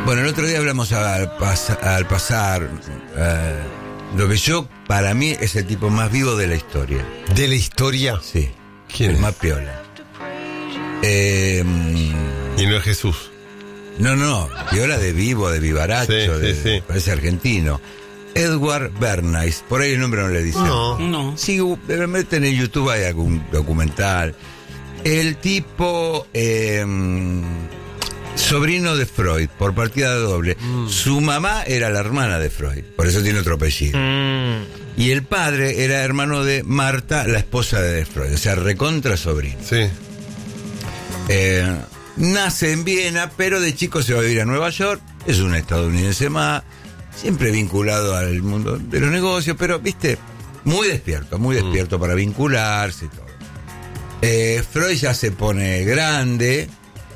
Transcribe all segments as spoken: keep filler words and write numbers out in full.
Bueno, el otro día hablamos al, pas- al pasar. Eh, lo que yo, para mí, es el tipo más vivo de la historia. ¿De la historia? Sí. ¿Quién el es? más piola. Eh, Y no es Jesús. no, no, piola de vivo, de vivaracho, Sí, sí, de, sí. parece argentino. Edward Bernays, por ahí el nombre no le dice. No. No. Sí, de repente en el YouTube hay algún documental. El tipo, eh, sobrino de Freud, por partida doble. Mm. Su mamá era la hermana de Freud, por eso tiene otro apellido. Mm. Y el padre era hermano de Marta, la esposa de Freud, o sea, recontra sobrino. Sí. Eh, nace en Viena, pero de chico se va a vivir a Nueva York. Es un estadounidense más, siempre vinculado al mundo de los negocios, pero, viste, muy despierto, muy despierto para vincularse y todo. Eh, Freud ya se pone grande,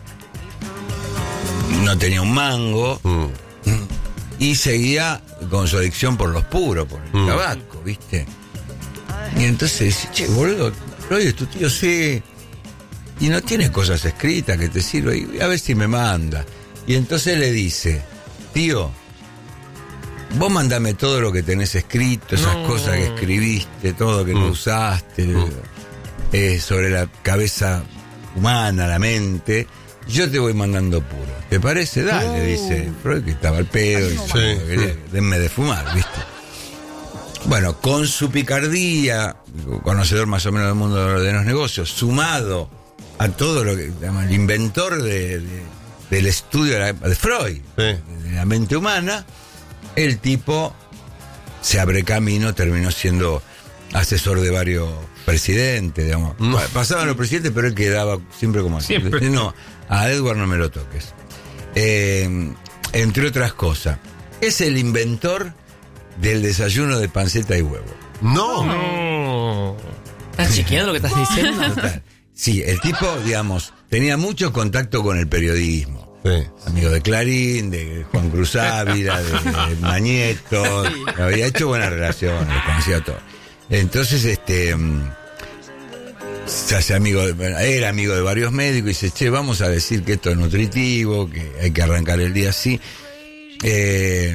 no tenía un mango, Mm. y seguía con su adicción por los puros, por el Mm. tabaco, ¿viste? Y entonces dice, che, boludo, Freud es tu tío, sí. Y no tienes cosas escritas que te sirvan, y a ver si me manda. Y entonces le dice, tío, vos mandame todo lo que tenés escrito, esas No. cosas que escribiste, todo que no Mm. usaste, Mm. eh, sobre la cabeza humana, la mente. Yo te voy mandando puro. ¿Te parece? Dale, No. dice Freud, que estaba al pedo. Y Sí, dice, sí. denme de fumar, ¿viste? Bueno, con su picardía, conocedor más o menos del mundo de los negocios, sumado a todo lo que, digamos, el inventor de, de- del estudio de, la- de Freud, Sí. de la mente humana, el tipo se abre camino, terminó siendo asesor de varios presidentes, digamos. No. Pa- Pasaban los presidentes, pero él quedaba siempre como así. Siempre. No, a Edward no me lo toques. Eh, entre otras cosas, es el inventor del desayuno de panceta y huevo. No. No. ¿Estás chequeando lo que estás diciendo? Total. Sí, el tipo, digamos, tenía mucho contacto con el periodismo. Sí. Amigo de Clarín, de Juan Cruz Ávila, de, de Mañeto. Había hecho buenas relaciones, conocía a todos. Entonces, este, mm, se hace amigo, de- bueno, era amigo de varios médicos y dice, che, vamos a decir que esto es nutritivo, que hay que arrancar el día así. Eh,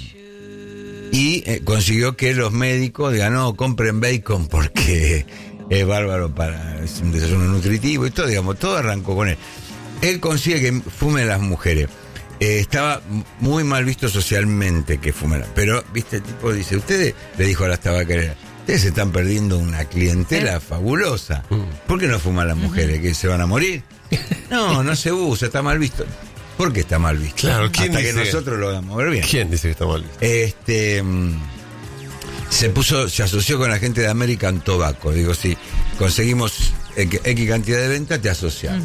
y eh, consiguió que los médicos digan, no, compren bacon porque es bárbaro para, es un desayuno nutritivo y todo, digamos, todo arrancó con él. Él consigue que fumen las mujeres. Eh, estaba m- muy mal visto socialmente que fumen, pero, viste, el tipo dice, ustedes, le dijo a las tabacaleras, ustedes se están perdiendo una clientela fabulosa. ¿Por qué no fuman las mujeres? ¿Que se van a morir? No, no se usa, está mal visto. ¿Por qué está mal visto? Claro, ¿quién Hasta que dice? nosotros lo hagamos ver bien. ¿Quién dice que está mal? Este mm, se puso, se asoció con la gente de American Tobacco. Digo, si conseguimos X X cantidad de ventas, te asociamos.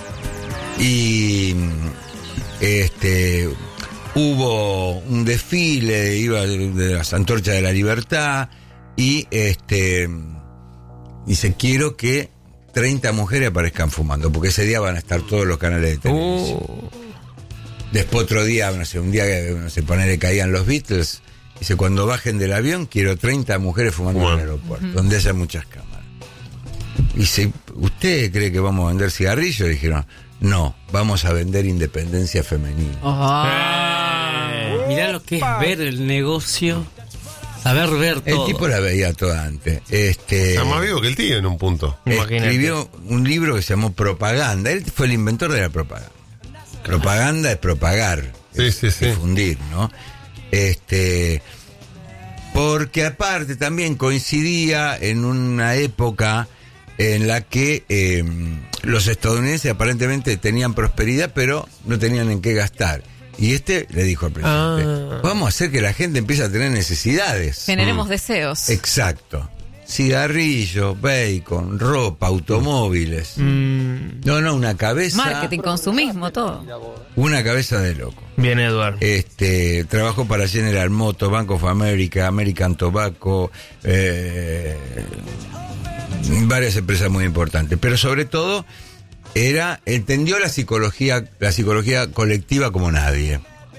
Y mm, este hubo un desfile, iba de las antorchas de la libertad, y este dice, quiero que treinta mujeres aparezcan fumando, porque ese día van a estar todos los canales de televisión. Uh, Después otro día, no sé, un día que no sé, ponele, caían los Beatles. Dice, cuando bajen del avión, quiero treinta mujeres fumando Bueno. en el aeropuerto, donde haya muchas cámaras. Dice, ¿usted cree que vamos a vender cigarrillos? Dijeron, no, vamos a vender independencia femenina. eh, mirá lo que es ver el negocio, saber ver El todo. tipo la veía toda antes. Este, Está más vivo que el tío en un punto. Imagínate. escribió un libro que se llamó Propaganda. Él fue el inventor de la propaganda. Propaganda es propagar, Sí, es sí, sí. difundir, ¿no? Este, porque aparte también coincidía en una época en la que eh, los estadounidenses aparentemente tenían prosperidad, pero no tenían en qué gastar. Y este le dijo al presidente, Ah. vamos a hacer que la gente empiece a tener necesidades. Generemos deseos. Exacto. Cigarrillos, bacon, ropa, automóviles. Mm, No, no, una cabeza. Marketing, consumismo, todo. Una cabeza de loco. bien, Eduardo. Este, trabajó para General Motors, Bank of America, American Tobacco, eh, varias empresas muy importantes. Pero sobre todo, era, entendió la psicología, la psicología colectiva como nadie.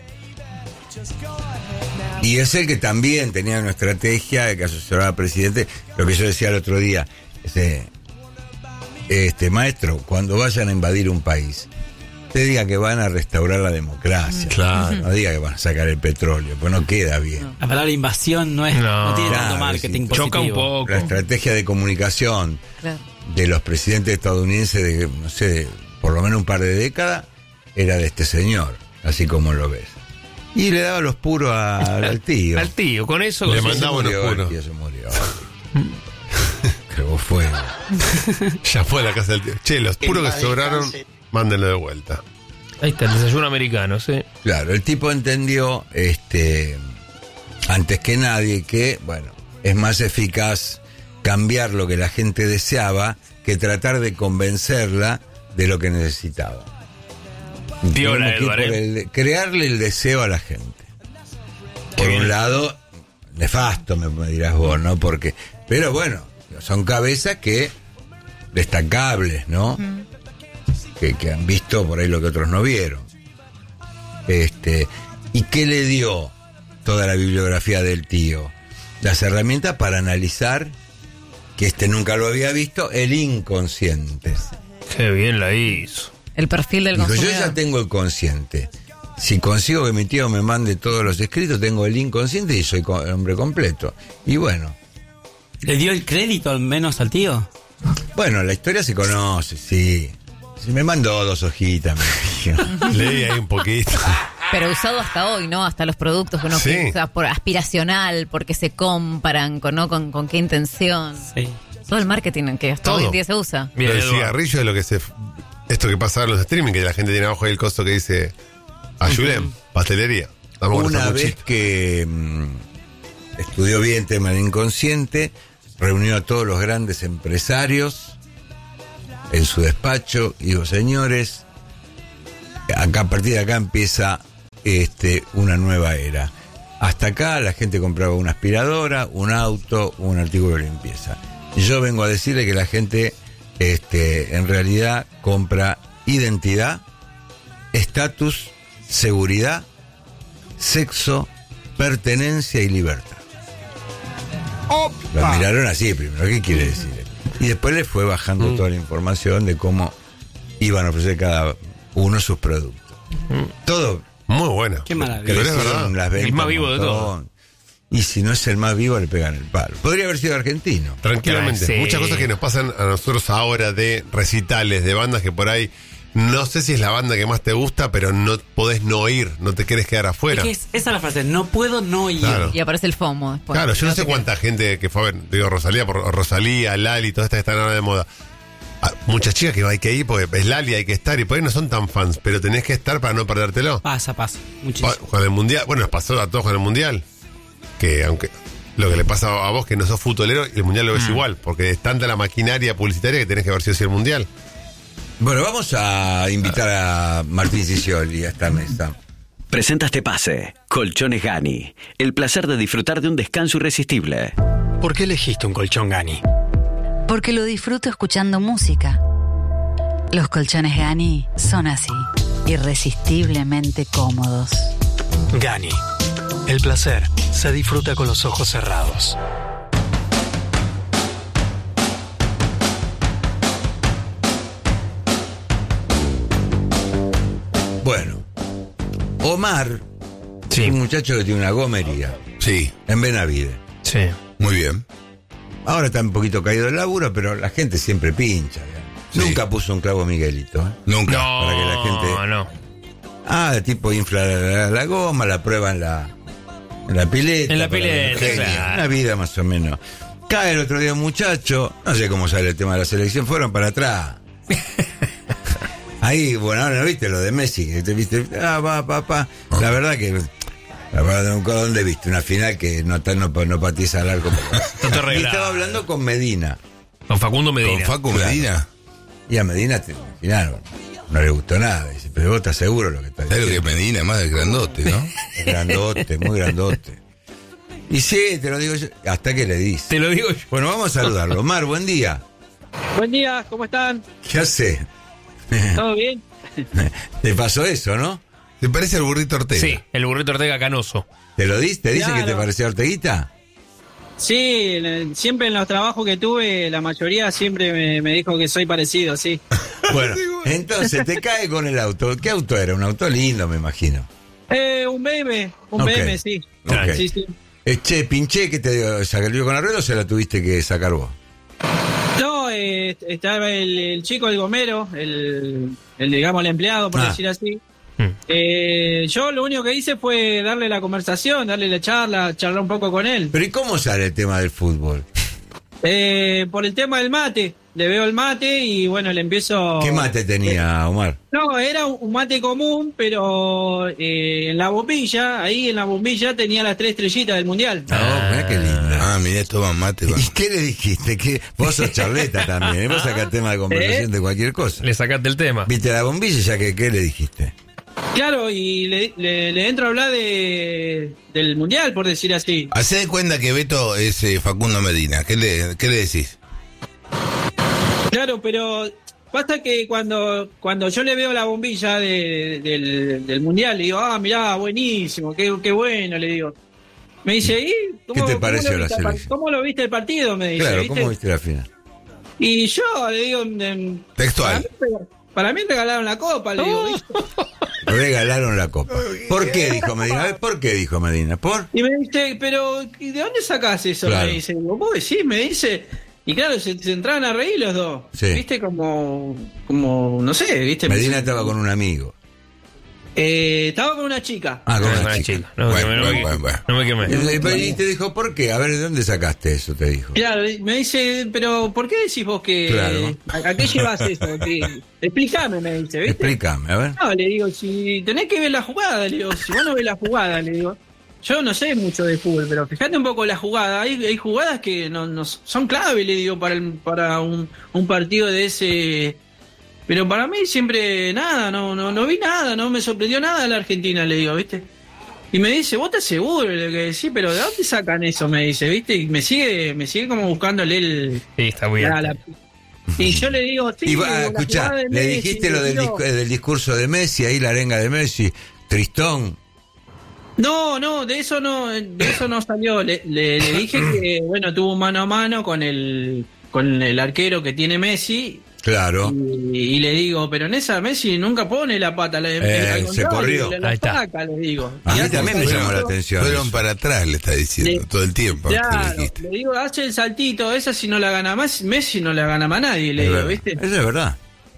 Y es el que también tenía una estrategia que asesoraba al presidente, lo que yo decía el otro día, este, este maestro, cuando vayan a invadir un país, te diga que van a restaurar la democracia. Claro. No diga que van a sacar el petróleo, pues no queda bien. La palabra invasión no es No. no, tiene Claro, tanto marketing sí. positivo. Choca un poco. La estrategia de comunicación Claro. de los presidentes estadounidenses de, no sé, de por lo menos un par de décadas, era de este señor, así como lo ves. Y le daba los puros a- al tío. Al tío, con eso. Le con- Se mandaba unos murió, el puros. tío se murió. Creo fue. Ya fue a la casa del tío. Che, los puros que sobraron, mándenlo de vuelta. Ahí está, el desayuno americano, sí. Claro, el tipo entendió, este, antes que nadie, que, bueno, es más eficaz cambiar lo que la gente deseaba que tratar de convencerla de lo que necesitaba. Piola, Tenemos que ir Eduard, por ¿eh? el- crearle el deseo a la gente. Por bien. un lado, nefasto, me, me dirás vos, ¿no? Porque, pero bueno, son cabezas que destacables, ¿no? Que, que han visto por ahí lo que otros no vieron. Este, ¿y qué le dio toda la bibliografía del tío? Las herramientas para analizar, que este nunca lo había visto, el inconsciente. Qué bien la hizo. El perfil del Dijo, yo consumidor. ya tengo el consciente. Si consigo que mi tío me mande todos los escritos, tengo el inconsciente y soy co- hombre completo. Y bueno, ¿Le dio el crédito al menos al tío? bueno, la historia se conoce, sí. Si me mandó dos hojitas, me dijo. Leí ahí un poquito. Pero usado hasta hoy, ¿no? Hasta los productos que uno Sí. usa por aspiracional, porque se comparan con, ¿no? con, con qué intención. Sí. Todo el marketing que hasta Todo. hoy en día se usa. Bien, Lo del Eduard. cigarrillo es lo que se. Esto que pasa en los streaming, que la gente tiene abajo ahí el costo que dice. Ayuden, pastelería. Vamos con Una esa vez muchita. que mm, estudió bien tema del inconsciente, reunió a todos los grandes empresarios en su despacho y dijo, señores, acá a partir de acá empieza este una nueva era. Hasta acá la gente compraba una aspiradora, un auto, un artículo de limpieza. Yo vengo a decirle que la gente este, en realidad compra identidad, estatus, seguridad, sexo, pertenencia y libertad. Lo miraron así primero, ¿qué quiere decir? Y después les fue bajando toda la información de cómo iban a ofrecer cada uno sus productos. Todo Muy buena. Qué maravilla. Pero es crecieron verdad. las ventas El más un vivo de montón. todos. Y si no es el más vivo, le pegan el palo. Podría haber sido argentino. Tranquilamente. Sí. Muchas cosas que nos pasan a nosotros ahora de recitales, de bandas que por ahí. No sé si es la banda que más te gusta, pero no podés no ir, no te querés quedar Es afuera. que es- esa es la frase, no puedo no ir. Claro. Y aparece el FOMO después. Claro, yo no sé te cuánta gente que fue a ver, digo Rosalía, por Rosalía, Lali, todas estas que están ahora de moda. Ah, muchas chicas que hay que ir porque es Lali, hay que estar, y por ahí no son tan fans, pero tenés que estar para no perdértelo. Pasa, pasa. Muchísimo. Pa- Con el mundial, bueno, nos pasó a todos con el mundial. Que aunque lo que le pasa a vos que no sos futbolero, el mundial lo ves igual, porque es tanta la maquinaria publicitaria que tenés que haber sido así el mundial. Bueno, vamos a invitar a Martín Cicioli a esta mesa. Presenta este pase. Colchones Gani. El placer de disfrutar de un descanso irresistible. ¿Por qué elegiste un colchón Gani? Porque lo disfruto escuchando música. Los colchones Gani son así, irresistiblemente cómodos. Gani. El placer se disfruta con los ojos cerrados. Bueno, Omar Sí. es un muchacho que tiene una gomería Sí, en Benavide. Sí. muy bien. Ahora está un poquito caído el laburo, pero la gente siempre pincha. digamos. Sí. Nunca puso un clavo Miguelito. ¿eh? Nunca. No, Para que la gente- no. Ah, el tipo infla la, la goma, la prueba en la, en la pileta. En la para pileta, ver, genio. claro. Una vida más o menos. Cae el otro día un muchacho, no sé cómo sale el tema de la selección, fueron para atrás. Ahí, bueno, ahora no viste lo de Messi, que te viste, ah, va, pa, pa. La verdad que, la verdad, nunca ¿dónde viste? Una final que no, ta- no, no patiza al arco. No te Y arreglas. estaba hablando con Medina. Con Facundo Medina. Facu Medina. Y a Medina, te, al final, no le gustó nada. Dice, pero vos estás seguro lo que está ¿Sabes lo que diciendo. es Medina? Más del grandote, ¿no? Es grandote, muy grandote. Y sí, te lo digo yo, hasta que le dice. Te lo digo yo. Bueno, vamos a saludarlo. Omar, buen día. Buen día, ¿cómo están? ¿Qué hace? ¿Todo bien? Te pasó eso, ¿no? ¿Te parece el burrito Ortega? Sí, el burrito Ortega canoso. ¿Te lo diste? ¿Te dice Claro. que te parecía Orteguita? Sí, en el- siempre en los trabajos que tuve, la mayoría siempre me, me dijo que soy parecido, sí. Bueno, entonces te cae con el auto. ¿Qué auto era? Un auto lindo, me imagino. Eh, un B M, un Ok. B M, sí. Ok. Sí, sí. Eh, che, pinché, que te dio, ¿salió con arreglo o se la tuviste que sacar vos? No, eh, estaba el, el chico, el gomero, el, el digamos, el empleado, por Ah. decir así. Mm. Eh, yo lo único que hice fue darle la conversación, darle la charla, charlar un poco con él. Pero ¿y cómo sale el tema del fútbol? Eh, por el tema del mate, le veo el mate y bueno, le empiezo... ¿Qué mate tenía, Omar? No, era un un mate común, pero eh, en la bombilla, ahí en la bombilla tenía las tres estrellitas del mundial. No, mirá qué lindo. Ah, mirá, toma mate. va. ¿Y qué le dijiste? Que vos sos charleta también, ¿eh? Vos sacás tema de conversación de cualquier cosa. Le sacaste el tema. Viste la bombilla y ya que, ¿qué le dijiste? Claro, y le, le, le entro a hablar de, del mundial, por decir así. Hacé de cuenta que Beto es eh, Facundo Medina. ¿Qué le, qué le decís? Claro, pero pasa que cuando cuando yo le veo la bombilla de- del, del mundial, le digo, ah, mirá, buenísimo, qué, qué bueno, le digo. Me dice, ¿y cómo, ¿Qué te cómo pareció lo la viste el par- selección? ¿Cómo lo viste el partido? Me dice, Claro, ¿viste? ¿cómo viste la final? Y yo le digo, em, para Textual. mí, para mí regalaron la copa, le digo, ¿viste? Regalaron la copa. ¿Por qué dijo Medina? A ver, ¿por qué dijo Medina? ¿Por? Y me dice, pero ¿y ¿de dónde sacás eso? Claro. Me dice, vos decís, me dice. Y claro, se, se entraban a reír los dos. Sí. Viste, como, como, no sé, viste. Medina estaba con un amigo. Eh, estaba con una chica. Ah, con Ah, una chica. chica. No, me Bueno, quemé, no, bueno, me, bueno, bueno. no me quemé. Y le- y te dijo, ¿por qué? A ver, ¿de dónde sacaste eso? Te dijo. Claro, me dice, pero ¿por qué decís vos que... Claro. ¿A, a qué llevas eso? Que- explícame, me dice, ¿viste? Explícame, a ver. No, le digo, si tenés que ver la jugada, le digo, si vos no ves la jugada, le digo, yo no sé mucho de fútbol, pero fíjate un poco la jugada, hay, hay jugadas que no, no son clave, le digo, para, el- para un, un partido de ese... Pero para mí siempre nada, no, no, no vi nada, no me sorprendió nada la Argentina, le digo, ¿viste? Y me dice, ¿vos estás seguro? Le digo, sí, pero ¿de dónde sacan eso? Me dice, ¿viste? Y me sigue, me sigue como buscándole el... Sí, está muy la- bien. la- y yo le digo, sí, Y va, le digo, la escuchá, jugada de le Messi, dijiste le lo del, digo, discu- del discurso de Messi, ahí la arenga de Messi, Tristón. No, no, de eso no, de eso no salió. Le, le, le dije que, bueno, tuvo mano a mano con el, con el arquero que tiene Messi. Claro. Y, y le digo, pero en esa Messi nunca pone la pata. La, Eh, al se contrario, corrió. La, la Ahí está. saca, le digo. A Y mí hace también me el llamó la saltito. atención. Fueron eso. para atrás, le está diciendo Le- todo el tiempo. que le Claro, dijiste. le digo, hace el saltito, esa si no la gana más, Messi no la gana más nadie, le Es digo, verdad. ¿viste? Eso es verdad.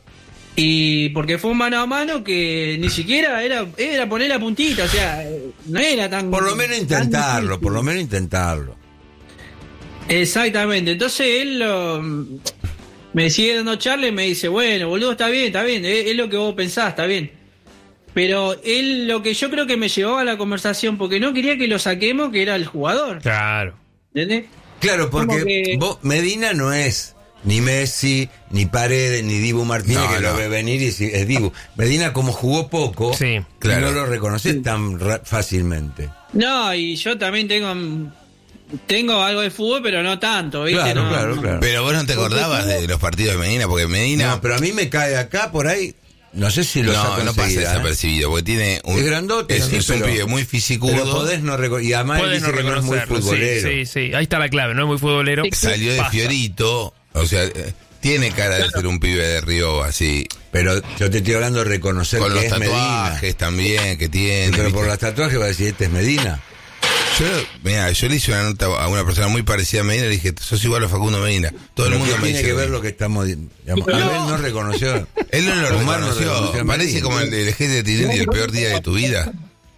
Y porque fue un mano a mano que ni siquiera era, era poner la puntita, o sea, eh, no era tan... Por lo menos tan intentarlo, difícil. por lo menos intentarlo. Exactamente, entonces él lo- me sigue dando charla y me dice, bueno, boludo, está bien, está bien, es, es lo que vos pensás, está bien. Pero él lo que yo creo que me llevaba a la conversación, porque no quería que lo saquemos, que era el jugador, Claro. ¿entendés? Claro, porque Como que- vos- Medina no es ni Messi, ni Paredes, ni Dibu Martínez, No, que lo no. ve venir y si- es Dibu. Medina, como jugó poco, Sí, claro. no lo reconoces tan ra- fácilmente. No, y yo también tengo tengo algo de fútbol, pero no tanto, ¿viste? Claro, No, claro, no. claro. Pero vos no te acordabas de los partidos de Medina, porque Medina No, pero a mí me cae acá por ahí, no sé si lo no, saco no pasa enseguida, ¿eh? desapercibido, porque tiene un. Es grandote, Es, sí, es un pero- pibe muy Pero fisicudo. podés no reco- y además él Puedes dice no que no es muy reconocerlo. Sí, futbolero. sí, sí. Ahí está la clave, no es muy futbolero. Salió de Pasa. Fiorito, o sea, eh, tiene cara de ser un pibe de Río así. Pero yo te estoy hablando de reconocer Con que los es Medina. tatuajes también que tiene. Pero por ¿viste? los tatuajes va a decir, este es Medina. Yo, mira, yo le hice una nota a una persona muy parecida a Medina, le dije, sos igual a Facundo Medina. Todo Pero el mundo ¿qué me tiene dice. que lo ver mismo. lo que estamos digamos, Pero a no. ver, no reconoció. Él no lo Omar no reconoció. reconoció a Parece Medina. como el del jefe de Tinelli, el peor día de tu vida.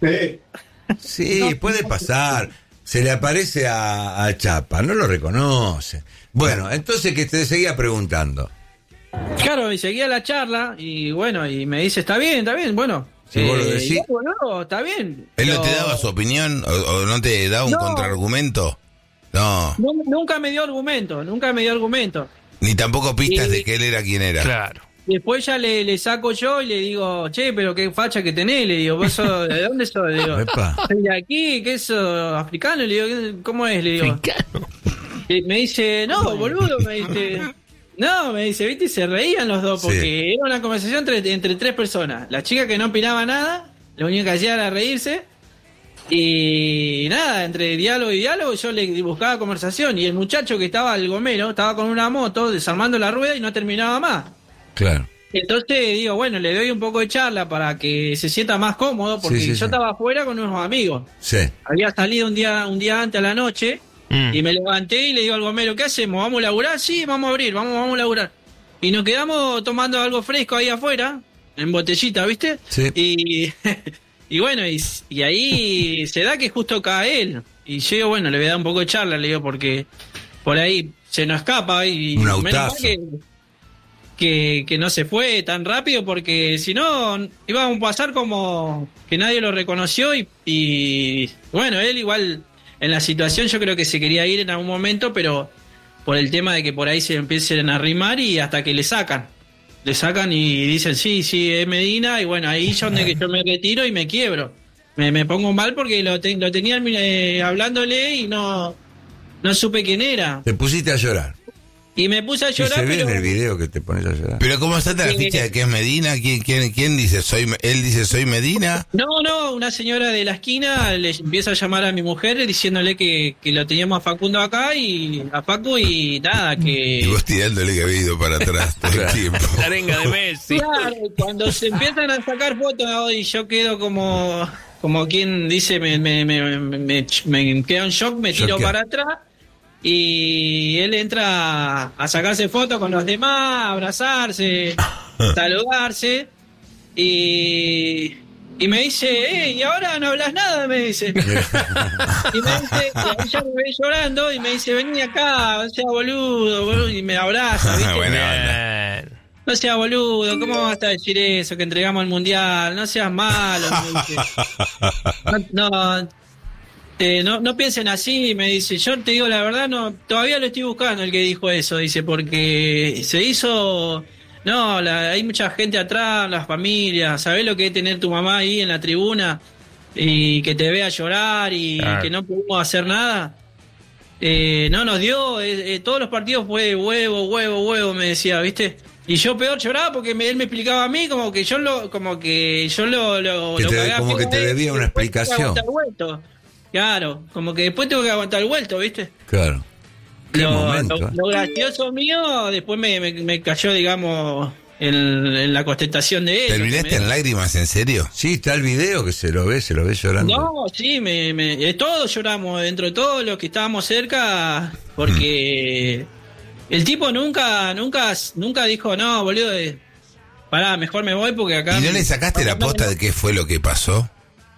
Sí, puede pasar. Se le aparece a, a Chapa, no lo reconoce. Bueno, entonces que te seguía preguntando. Claro, y seguía la charla y bueno, y me dice, está bien, está bien, bueno. Si vos lo decís. y bueno, no, está bien. ¿Él no pero te daba su opinión o, o no te daba un No. contraargumento? No. nu- Nunca me dio argumento, nunca me dio argumento. Ni tampoco pistas Y- de que él era quien era. Claro. Después ya le, le saco yo y le digo, che, pero qué facha que tenés, le digo, ¿vos sos, ¿de dónde sos? Le digo, Epa. soy de aquí, ¿qué sos? ¿Africano? Le digo, ¿qué- ¿cómo es? Le digo. Y me dice, no, boludo, me dice. No, me dice, viste, y se reían los dos porque Sí. era una conversación entre, entre tres personas. La chica que no opinaba nada, lo único que hacía era reírse. Y nada, entre diálogo y diálogo yo le buscaba conversación. Y el muchacho que estaba, el gomero, estaba con una moto desarmando la rueda y no terminaba más. Claro. Entonces digo, bueno, le doy un poco de charla para que se sienta más cómodo, porque Sí, sí, yo sí. estaba afuera con unos amigos. Sí. Había salido un día un día antes a la noche Mm. y me levanté y le digo al gomero, ¿qué hacemos? ¿Vamos a laburar? Sí, vamos a abrir, vamos, vamos a laburar. Y nos quedamos tomando algo fresco ahí afuera, en botellita, ¿viste? Sí. Y, y bueno, y, y ahí se da que justo cae él. Y yo digo, bueno, le voy a dar un poco de charla, le digo, porque por ahí se nos escapa y Un menos mal autazo. que, que, que no se fue tan rápido, porque si no íbamos a pasar como que nadie lo reconoció y, y bueno, él igual en la situación yo creo que se quería ir en algún momento, pero por el tema de que por ahí se empiecen a arrimar y hasta que le sacan. Le sacan y dicen, sí, sí, es Medina, y bueno, ahí es donde que yo me retiro y me quiebro. Me, me pongo mal porque lo, te- lo tenían eh, hablándole y no, no supe quién era. Te pusiste a llorar. Y me puse a Y llorar, se ve pero... en el video que te pones a llorar. Pero ¿cómo está la Sí. ficha de que es Medina? ¿Quién, quién, quién dice soy? Me- Él dice soy Medina. No, no, una señora de la esquina le empieza a llamar a mi mujer diciéndole que, que lo teníamos a Facundo acá y a Facu y nada, Y que... vos tirándole que había ido para atrás todo el tiempo. La arenga de Messi. Claro, cuando se empiezan a sacar fotos y yo quedo como como quien dice, me, me, me, me, me, me quedo en shock, me tiro Choqueado. para atrás y él entra a sacarse fotos con los demás, a abrazarse, saludarse y, y me dice, hey, ¿y ahora no hablas nada? Me dice. Y me dice, y ahí ya me ve llorando y me dice, vení acá, no seas boludo, boludo, y me abraza, ¿viste? Buena onda. Bien. No seas boludo, ¿cómo vas a decir eso? Que entregamos el mundial, no seas malo. Me dice. No, no, eh, no, no piensen así, me dice. Yo te digo la verdad, no, todavía lo estoy buscando el que dijo eso, dice, porque se hizo. No, la- hay mucha gente atrás, las familias. ¿Sabés lo que es tener tu mamá ahí en la tribuna y que te vea llorar y Claro. que no pudimos hacer nada? Eh, no nos dio, eh, eh, todos los partidos fue huevo, huevo, huevo, me decía, ¿viste? Y yo peor lloraba porque me- él me explicaba a mí como que yo lo, como que yo lo, lo, Que lo te- cagué a como pedo que te a él debía y una después tengo que explicación. aguantar el vuelto. Claro, como que después tengo que aguantar el vuelto, ¿viste? Claro. Qué Lo, momento. lo- ¿eh? lo gracioso mío después me, me, me cayó, digamos, en, en la contestación de él. ¿Terminaste Me- en lágrimas, en serio? Sí, está el video que se lo ve, se lo ve llorando. No, sí, me, me, eh, todos lloramos, dentro de todos los que estábamos cerca, porque el tipo nunca, nunca, nunca dijo, no, boludo, eh, pará, mejor me voy porque acá... ¿Y no le sacaste la posta de qué fue lo que pasó?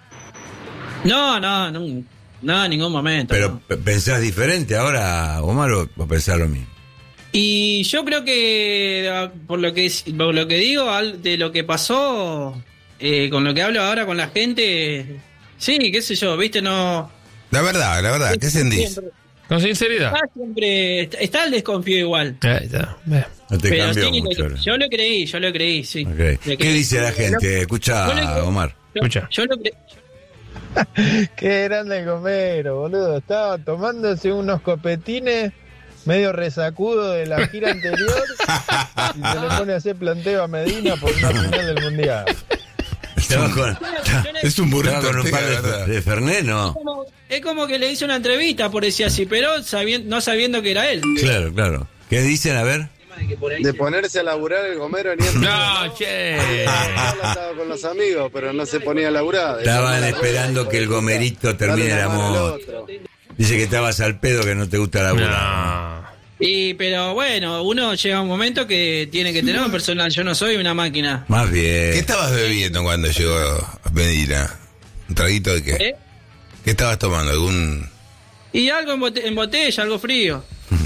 No, no, no, no, en ningún momento. Pero no. p- pensás diferente ahora, Omar, o o pensás lo mismo. Y yo creo que, ah, por lo que, por lo que digo, al- de lo que pasó, eh, con lo que hablo ahora con la gente, sí, qué sé yo, viste, no... La verdad, la verdad, ¿qué sentís? Siempre, Con sinceridad. está, siempre, está, está el desconfío igual. Ahí está. Bien. No te Pero cambió sí, mucho. lo- ahora. yo lo creí, yo lo creí, sí. Ok. Lo ¿Qué creí. dice la gente? Yo Escucha, lo- Omar. yo- Escucha. Yo lo creí. Qué grande el Gomero, boludo. Estaba tomándose unos copetines medio resacudo de la gira anterior y se le pone a hacer planteo a Medina por una final del mundial. Estaba con, Es un burrito estaba con un par Ortega, ¿verdad? de, de Fernet, ¿no? Como- es como que le hice una entrevista, por decir así, pero sabiendo, no sabiendo que era él. Claro, claro. ¿Qué dicen? A ver. De ponerse a laburar el Gomero ni en No, che. estaba con los amigos, pero no se ponía a laburar. Estaban esperando que el gomerito termine el amor. Dice que estabas al pedo, que no te gusta la No. Y, pero bueno, uno llega a un momento que tiene que tener un personal. Yo no soy una máquina. Más ¿Qué bien. estabas bebiendo cuando llegó Medina? ¿Un traguito de qué? ¿Eh? ¿Qué estabas tomando? ¿Algún...? Y algo en, bote- en botella, algo frío.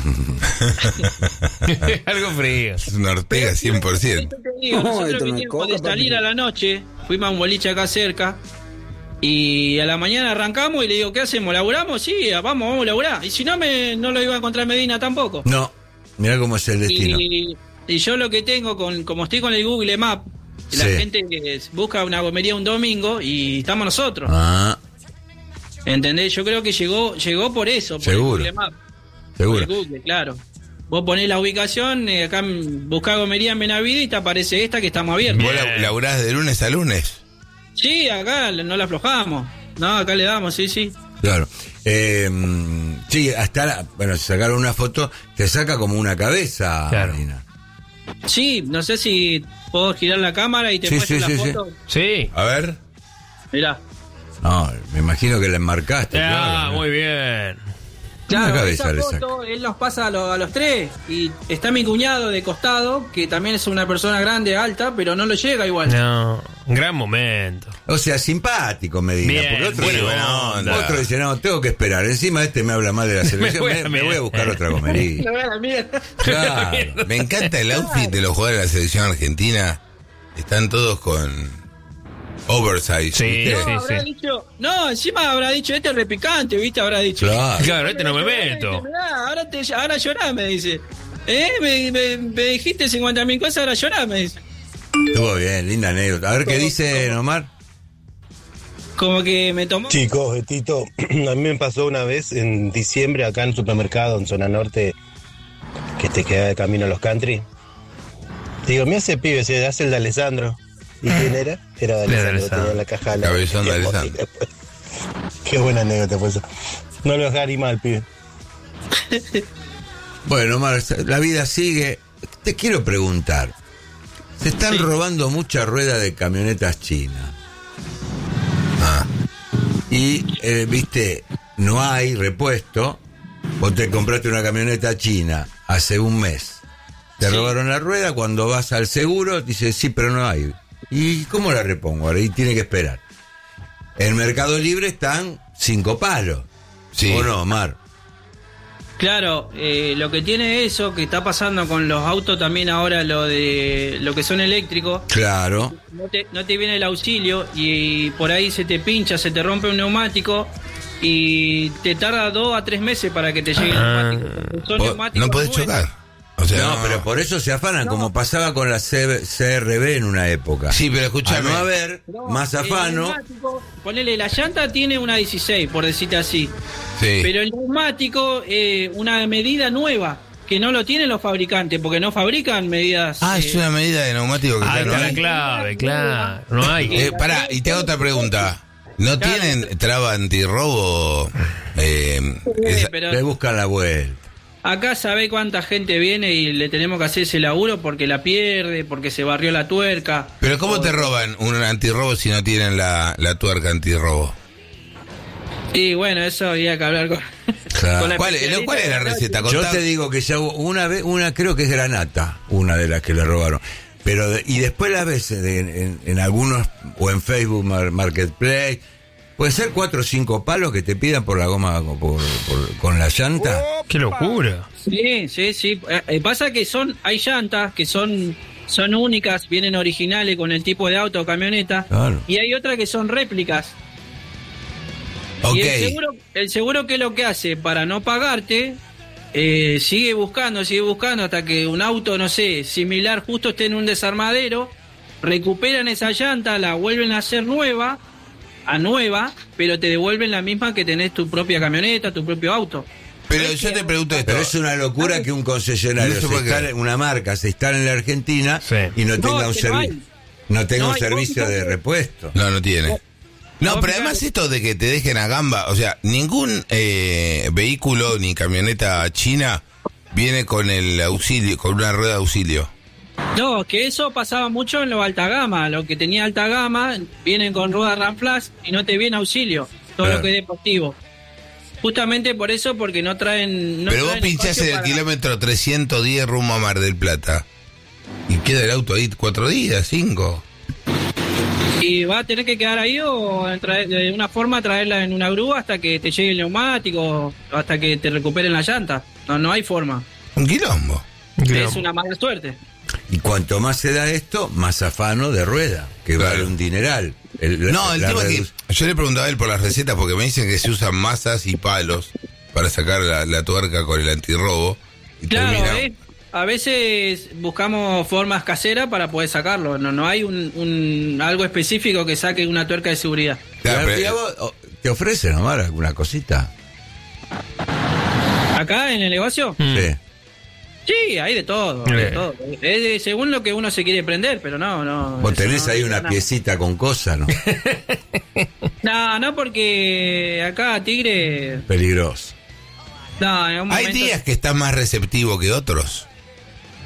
Algo frío. Es una Ortega cien por ciento. Esto te digo, nosotros veníamos de salir a la noche, fuimos a un boliche acá cerca. Y a la mañana arrancamos y le digo, ¿qué hacemos? ¿Laburamos? Sí, vamos, vamos a laburar. Y si no, me, no lo iba a encontrar Medina tampoco. No, mirá cómo es el destino. Y, y yo lo que tengo, con como estoy con el Google Map, la Sí. gente que busca una gomería un domingo y estamos nosotros. Ah, ¿Entendés? Yo creo que llegó llegó por eso, por Seguro. el Google Map. seguro. Por el Google, claro. Vos ponés la ubicación, eh, acá en- buscá gomería en Benavides y te aparece esta que estamos abiertos. ¿Vos la- laburás de lunes a lunes? Sí, acá no la aflojamos. No, acá le damos, sí, sí. Claro. Eh, sí, hasta la, bueno, si sacaron una foto, te saca como una cabeza, Claro. Marina. Sí, no sé si puedo girar la cámara y te Sí, muestro sí, la sí, sí. foto. Sí. A ver. Mirá. No, me imagino que la enmarcaste. Ah, claro, ¿no? muy bien. Claro, Una cabeza esa le foto él nos pasa a, lo- a los tres. Y está mi cuñado de costado, que también es una persona grande, alta, pero no lo llega igual. No, un gran momento. O sea, simpático Medina. Bien, porque otro, buena dice, onda. otro dice, no, tengo que esperar. Encima este me habla mal de la selección. voy me, a me voy a mirar. buscar otra comería. No vea la mierda. Claro. Me encanta el outfit de los jugadores de la selección argentina. Están todos con oversize. Sí, ¿viste? sí, No, habrá sí. dicho, no, encima habrá dicho, este es repicante, ¿viste? Habrá dicho. Claro. Claro, este no me meto. Mirá, ahora, te, ahora llorá, me dice. ¿Eh? Me, me, me dijiste cincuenta mil cosas, ahora llorá, me dice. Estuvo bien, linda anécdota. A ver qué dice Omar. Como que me tomó. Chicos, Betito, a mí me pasó una vez en diciembre acá en un supermercado en zona norte que te queda de camino a los country. Digo, me hace pibe, se hace el de Alessandro. ¿Y quién era? Era de De Alessandro, Alessandro. tenía la caja. la- Cabezón de Qué Alessandro. horrible, pues. Qué buena anécdota fue eso. No lo dejarí mal, pibe. Bueno, Omar, la vida sigue. Te quiero preguntar. Se están robando mucha rueda de camionetas chinas. Ah, Y, eh, viste, no hay repuesto. Vos te compraste una camioneta china hace un mes. Te Sí. robaron la rueda, cuando vas al seguro, dices, sí, pero no hay. ¿Y cómo la repongo ahora? Y tiene que esperar. En Mercado Libre están cinco palos. sí. ¿O no, Omar? Claro, eh, lo que tiene eso, que está pasando con los autos también ahora, lo de lo que son eléctricos, Claro. no te, no te viene el auxilio y por ahí se te pincha, se te rompe un neumático y te tarda dos a tres meses para que te llegue el Ah. neumático. Son Vos neumáticos no podés nuevos. chocar. O sea, No, pero por eso se afanan, como pasaba con la C- CRB en una época. Sí, pero Al escúchame. no haber No, más el afano, neumático, ponele, la llanta tiene una dieciséis, por decirte así. Sí. Pero el neumático, eh, una medida nueva, que no lo tienen los fabricantes, porque no fabrican medidas. Ah, eh, es una medida de neumático que Ahí ya no está la hay. clave, claro. No hay. Eh, pará, y te hago otra pregunta. ¿No Claro. tienen traba antirrobo? Eh, esa- pero le buscan la vuelta. acá sabe cuánta gente viene y le tenemos que hacer ese laburo porque la pierde, porque se barrió la tuerca. Pero ¿cómo te roban un antirrobo si no tienen la, la tuerca antirrobo? Y bueno, eso había que hablar con. Claro. con la ¿Cuál, es- ¿Cuál es la receta? Yo Contá- te digo que ya hubo una vez, una creo que es Granata, una de las que le robaron. Pero de- y después las veces de- en, en algunos o en Facebook Mar- Marketplace, puede ser cuatro o cinco palos que te pidan por la goma por- por- con la llanta. Qué locura. Sí, sí, sí. Eh, eh, pasa que son, hay llantas que son, son únicas, vienen originales con el tipo de auto o camioneta. Claro. Y hay otras que son réplicas. Ok. Y el seguro, el seguro que lo que hace para no pagarte, eh, sigue buscando, sigue buscando hasta que un auto, no sé, similar justo esté en un desarmadero, recuperan esa llanta, la vuelven a hacer nueva, a nueva, pero te devuelven la misma que tenés tu propia camioneta, tu propio auto. Pero yo te pregunto esto. Pero es una locura que un concesionario, No se se puede instale- creer. una marca, se instale en la Argentina Sí. y no No, tenga un es que no servicio. hay. No tenga No un hay, servicio vos de fijate. repuesto. No, no tiene. No, Vos pero fijate. además esto de que te dejen a gamba, o sea, ningún eh, vehículo ni camioneta china viene con el auxilio, con una rueda de auxilio. No, que eso pasaba mucho en lo alta gama. Lo que tenía alta gama, vienen con rueda Ramflash y no te viene auxilio. Todo Claro. lo que es deportivo. Justamente por eso, porque no traen. No pero vos traen pinchás espacio en el para- kilómetro trescientos diez rumbo a Mar del Plata. Y queda el auto ahí cuatro días, cinco. Y va a tener que quedar ahí o traer- de una forma traerla en una grúa hasta que te llegue el neumático, hasta que te recuperen la llanta. No, no hay forma. Un quilombo. Es una mala suerte. Y cuanto más se da esto, más afano de rueda, que Claro. vale un dineral. El- No, el la tema es redu- que yo le preguntaba a él por las recetas porque me dicen que se usan masas y palos para sacar la, la tuerca con el antirrobo. Y Claro, termina- eh, a veces buscamos formas caseras para poder sacarlo. No, no hay un, un- algo específico que saque una tuerca de seguridad. Claro, Y a pero- vos, oh, ¿te ofrecen, Omar, alguna cosita? Acá en el negocio, Mm. Sí. sí, hay de todo. hay de Eh. todo. Es de- según lo que uno se quiere prender, pero no, no. Vos eso tenés no- ahí no, una no. piecita con cosas, ¿no? No, no, porque acá Tigre. Peligroso. No, en un Hay momento- días que estás más receptivo que otros.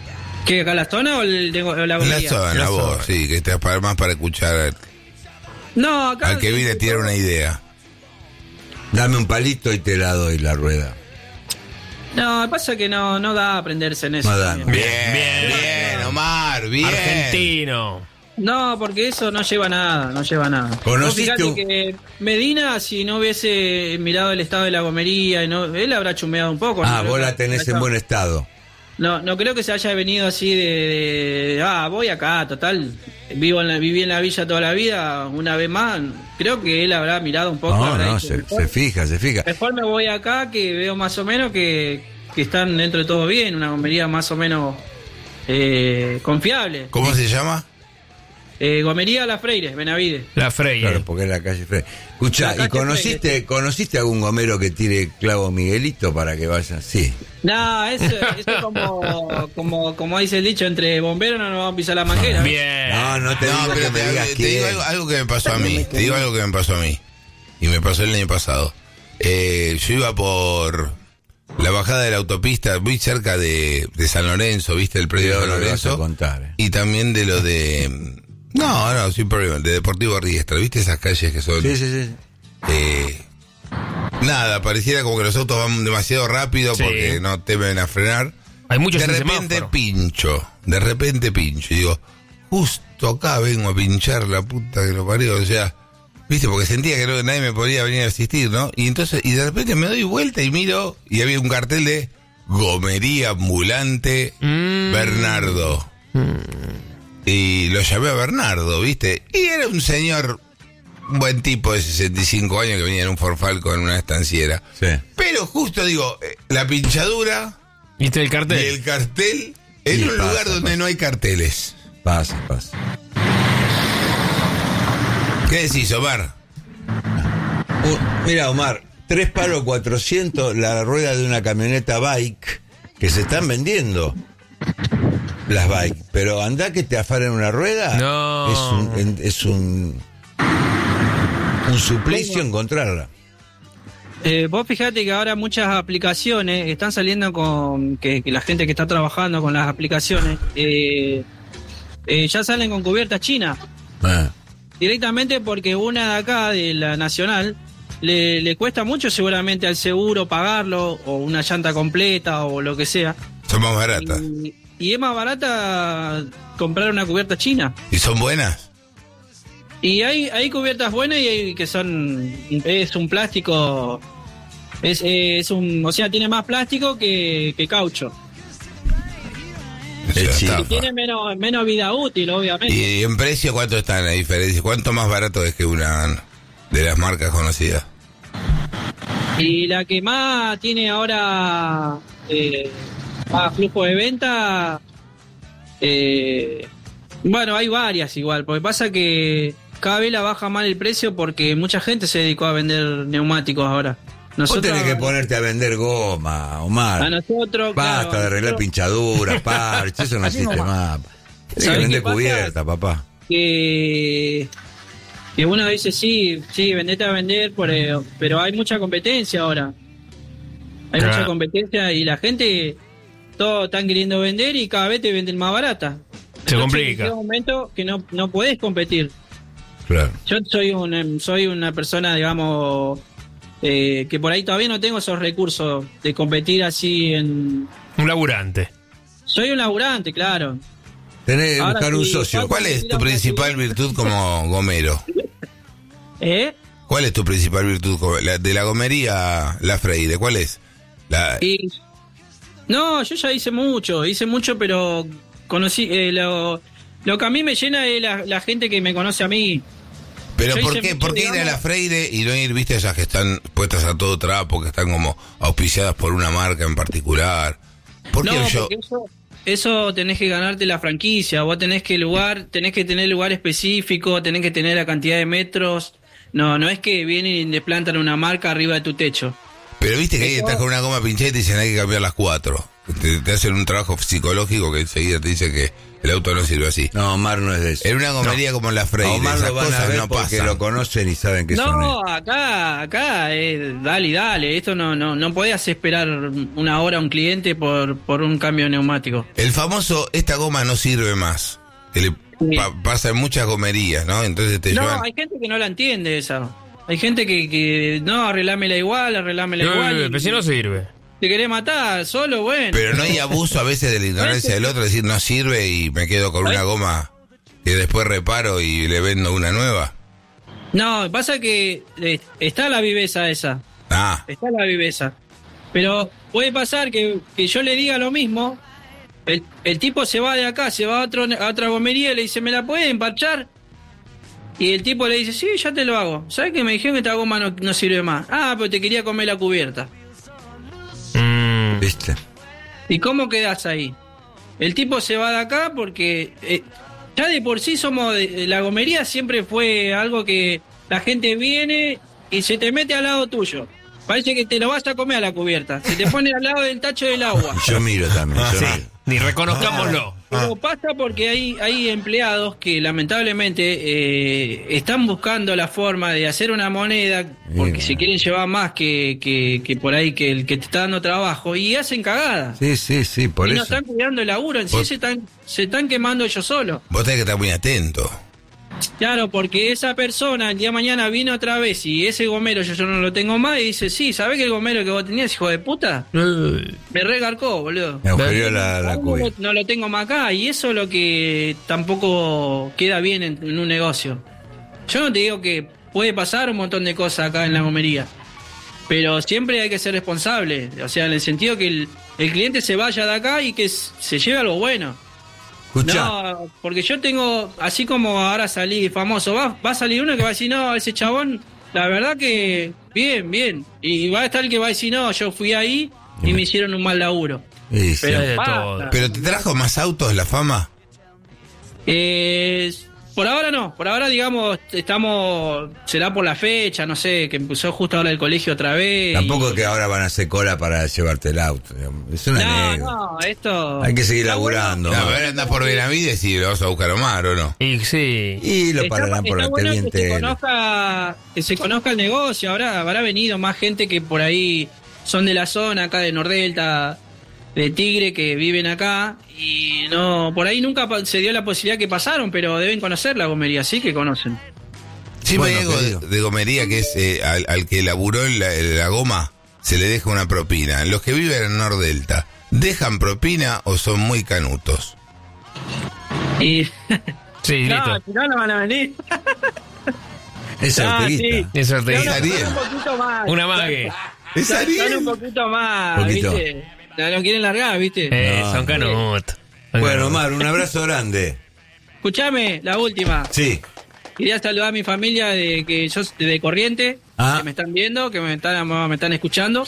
¿Qué, acá la zona o, el, de, o la La gomería? zona, La vos, zona. sí, que estás para, más para escuchar No, acá... al que viene a tirar una idea. Dame un palito y te la doy la rueda. No, pasa que no, no da a aprenderse en eso. No da, también. Bien, bien, bien, Omar, bien. Argentino. No, porque eso no lleva a nada, no lleva a nada. Vos ¿Conociste fijate un- que Medina, si no hubiese mirado el estado de la gomería, y no, él habrá chumeado un poco. Ah, ¿no? vos la tenés en buen estado. No, no creo que se haya venido así de, de, ah, voy acá, total, vivo en la, viví en la villa toda la vida, una vez más, creo que él habrá mirado un poco. No, habrá no, dicho, se, mejor, se fija, se fija. mejor me voy acá que veo más o menos que, que están dentro de todo bien, una gomería más o menos eh, confiable. ¿Cómo se llama? Eh, gomería La Freire, Benavides. La Freire. Claro, porque es la calle Freire. La Escuchá, calle ¿y conociste, conociste algún gomero que tire clavo Miguelito para que vaya? Sí. No, eso, eso es como, como, como dice el dicho, entre bomberos no nos vamos a pisar la manguera. Bien. No, no te No, digo pero que me te, digas te quién. digo algo, algo que me pasó a mí. Te digo algo que me pasó a mí. Y me pasó el año pasado. Eh, yo iba por la bajada de la autopista, muy cerca de, de San Lorenzo, ¿viste? El predio de Pero San lo vas a Lorenzo. contar, eh. Y también de lo de... No, no, sin problema. De Deportivo Riestra, ¿viste? Esas calles que son... Sí, sí, sí. Eh, nada, pareciera como que los autos van demasiado rápido Sí. porque no temen a frenar. Hay muchos De sin repente semáforo. pincho, de repente pincho. Y digo, justo acá vengo a pinchar la puta que lo parió. O sea, viste, porque sentía que no- nadie me podía venir a asistir, ¿no? Y entonces, y de repente me doy vuelta y miro, y había un cartel de Gomería Ambulante Mm. Bernardo. Y lo llamé a Bernardo, ¿viste? Y era un señor, un buen tipo de sesenta y cinco años que venía en un Forfalco en una estanciera. Sí. Pero justo digo, eh, la pinchadura ¿Viste el y cartel? el cartel en Sí, un pasa, lugar donde pasa. no hay carteles. Pasa, pasa. ¿Qué decís, Omar? Un- mira, Omar, tres palos cuatrocientos la rueda de una camioneta bike que se están vendiendo. Las bike. Pero anda que te afaran una rueda. No. Es un, en- es un, un suplicio encontrarla. Eh, vos fijate que ahora muchas aplicaciones están saliendo con que, que la gente que está trabajando con las aplicaciones eh, eh, ya salen con cubiertas chinas Ah. directamente porque una de acá de la nacional le, le cuesta mucho seguramente al seguro pagarlo o una llanta completa o lo que sea Son más baratas. y, y es más barata comprar una cubierta china. ¿Y son buenas? Y hay, hay cubiertas buenas y hay que son. Es un plástico. Es, es un. O sea, tiene más plástico que, que caucho. O sea, Eh, sí. estafa. Y tiene menos, menos vida útil, obviamente. ¿Y en precio cuánto está la diferencia? ¿Cuánto más barato es que una de las marcas conocidas? Y la que más tiene ahora. Eh, más flujo de venta. Eh, bueno, hay varias igual. Porque pasa que cada vez la baja mal el precio porque mucha gente se dedicó a vender neumáticos ahora. Vos tenés que ponerte a vender goma, Omar. A nosotros. Basta claro, de arreglar nosotros- pinchaduras, parches, eso no Así existe nomás. más. Tenés que ¿Sabés vender qué pasa? cubierta, papá. que, que uno dice sí, sí, vendete a vender, por, eh, pero hay mucha competencia ahora. Hay Claro. mucha competencia y la gente, todos están queriendo vender y cada vez te venden más barata. Se Entonces, complica. llega un momento que no, no podés competir. Claro. Yo soy un, soy una persona, digamos, eh, que por ahí todavía no tengo esos recursos de competir así en... Un laburante. Soy un laburante, claro. Tenés que Ahora buscar un sí, socio. ¿cuál- ¿Cuál es tu principal virtud como gomero? ¿Eh? ¿Cuál es tu principal virtud? como- la- de la gomería La Freire, ¿cuál es? La, Y- no, yo ya hice mucho, hice mucho, pero conocí eh, lo, lo que a mí me llena es la, la gente que me conoce a mí. Pero yo ¿por hice qué, mucho, ¿por qué ir a digamos- La Freire y no ir, viste, esas que están puestas a todo trapo, que están como auspiciadas por una marca en particular? ¿Por qué No, yo? porque eso, eso tenés que ganarte la franquicia, vos tenés que lugar, tenés que tener lugar específico, tenés que tener la cantidad de metros. No, no es que vienen y te plantan una marca arriba de tu techo. Pero viste que ahí Eso- estás con una goma pinchada y te dicen hay que cambiar las cuatro. Te, te hacen un trabajo psicológico que enseguida te dice que El auto no sirve así. No, Omar no es de eso. En una gomería no. como la Freire, Omar esas lo van a cosas ver no porque pasan. lo conocen y saben que son No, acá, acá, eh, dale, dale. Esto no, no, no podías esperar una hora a un cliente por, por un cambio de neumático. El famoso, esta goma no sirve más. Que le pa- pasa en muchas gomerías, ¿no? Entonces te No, llevan... hay gente que no la entiende esa. Hay gente que, que no, arreglámela igual, arreglámela No, igual. pero si no sirve. Te querés matar, solo, bueno. Pero no hay abuso a veces de la ignorancia del otro, decir no sirve y me quedo con una goma que después reparo y le vendo una nueva. No, pasa que eh, está la viveza esa. Ah, Está la viveza. Pero puede pasar que, que yo le diga lo mismo. El, el tipo se va de acá, se va a, otro, a otra gomería y le dice, ¿me la pueden parchar? Y el tipo le dice, sí, ya te lo hago. ¿Sabes que me dijeron que esta goma no, no sirve más? Ah, pero te quería comer la cubierta. Mm. ¿Viste? ¿Y cómo quedás ahí? El tipo se va de acá porque eh, ya de por sí somos... De, la gomería siempre fue algo que la gente viene y se te mete al lado tuyo. Parece que te lo vas a comer a la cubierta. Se te pone al lado del tacho del agua. Yo miro también. Yo Sí, miro. ni reconozcámoslo. Pero pasa porque hay, hay empleados que lamentablemente eh, están buscando la forma de hacer una moneda porque Sí. se quieren llevar más que, que, que por ahí que el que te está dando trabajo y hacen cagadas. Sí, sí, sí, por y no eso. están cuidando el laburo, en sí Vos- se están, se están quemando ellos solos. vos tenés que estar muy atento. Claro, porque esa persona el día de mañana vino otra vez y ese gomero yo, yo no lo tengo más y dice, sí, ¿sabés que el gomero que vos tenías, hijo de puta? Me regarcó, boludo. Me agujereó la, la Aún no, cuya. lo, no lo tengo más acá y eso es lo que tampoco queda bien en, en un negocio. Yo no te digo que puede pasar un montón de cosas acá en la gomería, pero siempre hay que ser responsable, o sea, en el sentido que el, el cliente se vaya de acá y que s- se lleve algo bueno. Escuchá, No, porque yo tengo, así como ahora salí famoso, va, va a salir uno que va a decir, no, ese chabón, la verdad que bien, bien. Y va a estar el que va a decir, no, yo fui ahí y me hicieron un mal laburo. y sí. Pero de basta. todo. ¿Pero te trajo más autos la fama? Eh, por ahora no, por ahora digamos, estamos, será por la fecha, no sé, que empezó justo ahora el colegio otra vez. Tampoco y- es que ahora van a hacer cola para llevarte el auto. digamos. Es una No, anécdota. no, esto... Hay que seguir Está bueno. laburando. No, a ¿no? ver, andás por Benavides y lo vas a buscar a Omar, ¿o no? Y sí. Y lo Está- pararán por está la bueno que se, teniente. conozca, que se conozca el negocio. Ahora habrá venido más gente que por ahí son de la zona, acá de Nordelta, de Tigre, que viven acá. Y no, por ahí nunca pa- se dio la posibilidad que pasaron, pero deben conocer la gomería, sí que conocen. Sí, Bueno, me digo querido. de, de gomería que es eh, al, al que laburó en la, en la goma se le deja una propina. Los que viven en Nordelta, ¿dejan propina o son muy canutos? Y Sí, no, listo. si no, no van a venir. Es Ah, orteguista. Es Son orteguista. Ariel. un poquito más. Una mague. Es Son- Son Ariel. un poquito más, Poquito. ¿viste? No lo quieren largar, ¿viste? Eh, No, son no. canutos. Bueno, Omar, un abrazo grande. Escuchame, la última. Sí. Quería saludar a mi familia de que yo de Corriente, Ah. que me están viendo, que me están, me están escuchando.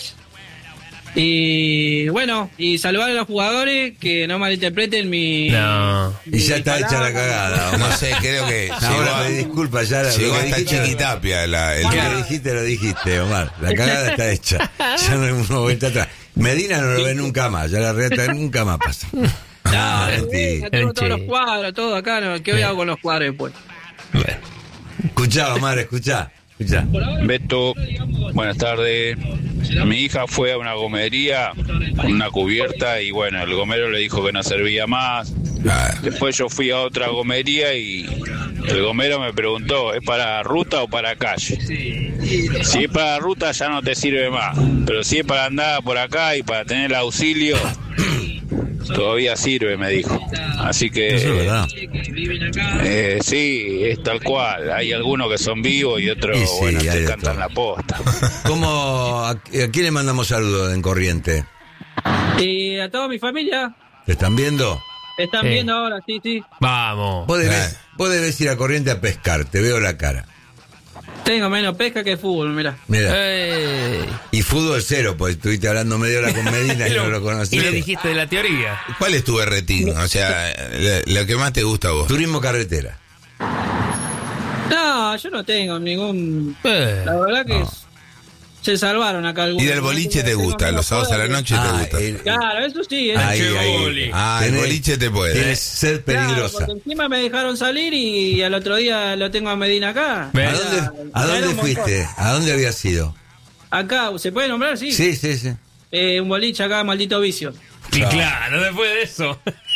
Y bueno, y saludar a los jugadores que no malinterpreten mi. No. Y ya está mi hecha la palabra. cagada. No Omar. sé, creo que llegó, Ahora a- me disculpa, ya la- llegó lo que hasta dijiste, Chiquitapia. La, el lo que- que dijiste, lo dijiste, Omar. La cagada está hecha. Ya no hay una vuelta atrás. Medina no lo ve nunca más. Ya la reta nunca más pasa. No, Ah, eh, mentira. tengo todos Che. los cuadros, todo acá. ¿no? ¿Qué voy a hacer con los cuadros después? Bueno. Escuchá, Omar, escuchá. Escuchá. Beto, buenas tardes. Mi hija fue a una gomería con una cubierta y bueno, el gomero le dijo que no servía más. Ah, Después yo fui a otra gomería y el gomero me preguntó, ¿es para ruta o para calle? Si es para ruta ya no te sirve más, pero si es para andar por acá y para tener auxilio, todavía sirve, me dijo. Así que Eso es verdad. eh, sí, es tal cual. Hay algunos que son vivos y otros, Y sí, bueno, hay te de cantan todo. la posta. ¿Cómo, a, a quién le mandamos saludos en Corriente? Y a toda mi familia, ¿Te están viendo? están Sí. viendo ahora, sí, sí. Vamos. Vos debes, Eh. vos debes ir a Corriente a pescar, te veo la cara. Tengo menos pesca que fútbol, mirá. Mira. Eh, Y fútbol cero, pues estuviste hablando media hora con Medina y no lo y conocías. le dijiste de la teoría. ¿Cuál es tu berretín? O sea, la- lo que más te gusta a vos. Turismo carretera. No, yo no tengo ningún. Eh, La verdad que No. es- se salvaron acá algunos. Y del boliche te gusta, los sábados a la noche te gusta. Claro, eso sí. Eso Ahí, sí. ahí. Ah, el boliche te puede. Tienes ser peligrosa. Claro, porque encima me dejaron salir y al otro día lo tengo a Medina acá. ¿A dónde, ¿a dónde fuiste? ¿A dónde habías ido? Acá, ¿se puede nombrar? Sí. Sí, sí, sí. Eh, un boliche acá, Maldito Vicio. Y claro, después de eso.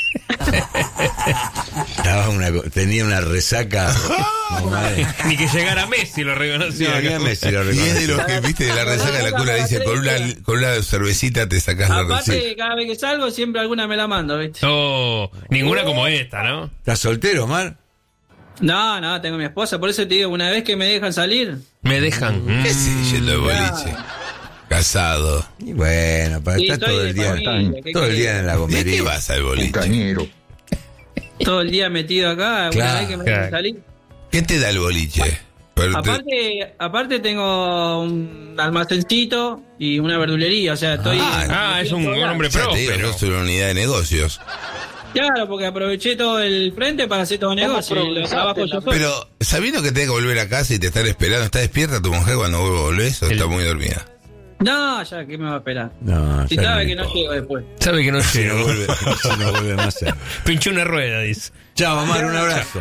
Estaba una, tenía una resaca. No, Ni que llegara Messi lo reconoció. No, ni a Messi lo reconoció. Y es de los que, viste, de la resaca de la cura dice, con una, con una cervecita te sacás la resaca. Aparte, cada vez que salgo, siempre alguna me la mando, ¿viste? Oh, ninguna como esta, ¿no? ¿Estás soltero, Omar? No, no, tengo mi esposa, por eso te digo, una vez que me dejan salir. Me dejan. ¿Qué sé yendo de boliche? Casado. Y bueno, para Sí, estar estoy todo de el día, familia, ¿qué todo el querés? día en la ¿De gomería. qué vas al boliche? Todo el día metido acá, Claro, una vez que me dejan claro. salir. ¿Qué te da el boliche? Pero te- Aparte, aparte tengo un almacencito y una verdulería, o sea, estoy... Ah, es un hombre Ya te digo, próspero. sos una unidad de negocios. Claro, porque aproveché todo el frente para hacer todo negocio y lo trabajo yo solo. Pero, sabiendo que tenés que volver a casa y te están esperando, ¿está despierta tu mujer cuando vos volvés o está muy dormida? No, ya, ¿qué me va a esperar? No, Si ya sabe no que no importa. llego después. Sabe que no Si llega. no vuelve, si no vuelve más. a- Pinchó una rueda, dice. Chao, Omar, un abrazo.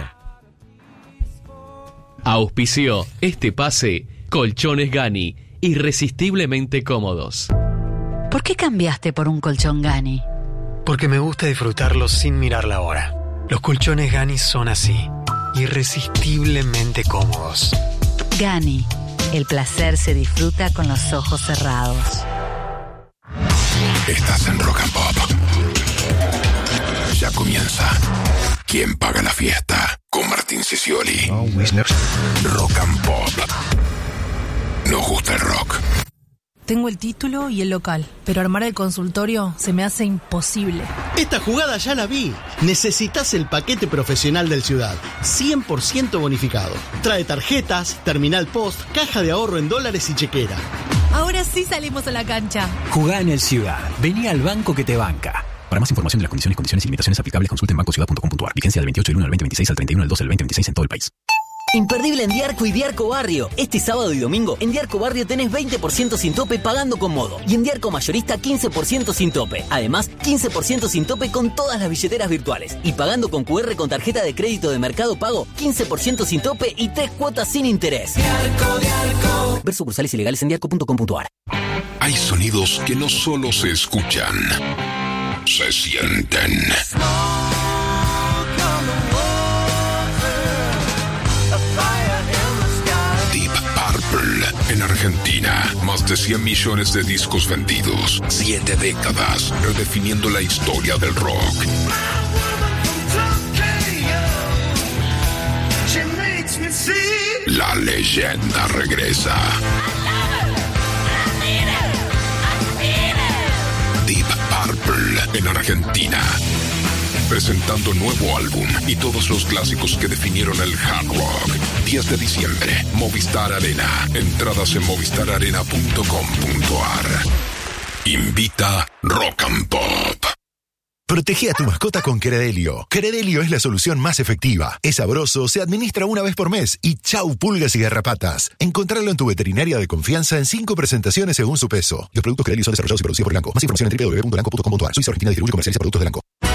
Auspició este pase Colchones Gani, irresistiblemente cómodos. ¿Por qué cambiaste por un colchón Gani? Porque me gusta disfrutarlos sin mirar la hora. Los colchones Gani son así, irresistiblemente cómodos. Gani, el placer se disfruta con los ojos cerrados. Estás en Rock and Pop. Ya comienza. ¿Quién paga la fiesta? Con Martín Sicioli. Rock and Pop. Nos gusta el rock. Tengo el título y el local, pero armar el consultorio se me hace imposible. Esta jugada ya la vi. Necesitas el paquete profesional del Ciudad, cien por ciento bonificado. Trae tarjetas, terminal post, caja de ahorro en dólares y chequera. Ahora sí salimos a la cancha. Jugá en el Ciudad. Vení al banco que te banca. Para más información de las condiciones, condiciones y limitaciones aplicables, consulte en banco ciudad punto com punto a r. Vigencia del veintiocho del uno al veinte veintiséis al treinta y uno del doce del veinte veintiséis en todo el país. Imperdible en Diarco y Diarco Barrio. Este sábado y domingo en Diarco Barrio tenés veinte por ciento sin tope pagando con modo. Y en Diarco Mayorista quince por ciento sin tope. Además, quince por ciento sin tope con todas las billeteras virtuales. Y pagando con cu erre con tarjeta de crédito de Mercado Pago, quince por ciento sin tope y tres cuotas sin interés. Diarco, Diarco. Ver sucursales ilegales en diarco punto com punto a r. Hay sonidos que no solo se escuchan, se sienten. Deep Purple en Argentina. Más de cien millones de discos vendidos. Siete décadas redefiniendo la historia del rock. La leyenda regresa. Deep Purple en Argentina. Presentando nuevo álbum y todos los clásicos que definieron el hard rock. diez de diciembre, Movistar Arena. Entradas en movistar arena punto com punto a r. Invita Rock and Pop. Protege a tu mascota con Credelio. Credelio es la solución más efectiva. Es sabroso, se administra una vez por mes y chau pulgas y garrapatas. Encontrarlo en tu veterinaria de confianza en cinco presentaciones según su peso. Los productos Credelio son desarrollados y producidos por Elanco. Más información en doble u doble u doble u punto elanco punto com punto a r. Suiza Argentina distribuye y comercializa productos de Elanco.